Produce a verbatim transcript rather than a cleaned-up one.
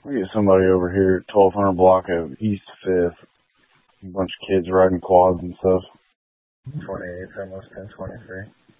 We get somebody over here at twelve hundred block of East Fifth. A bunch of kids riding quads and stuff. twenty-eight, almost ten twenty-three.